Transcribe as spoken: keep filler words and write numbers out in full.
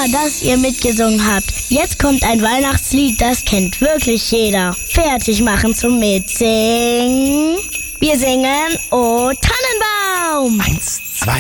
dass ihr mitgesungen habt. Jetzt kommt ein Weihnachtslied, das kennt wirklich jeder. Fertig machen zum Mitsingen. Wir singen O Tannenbaum. Eins, zwei.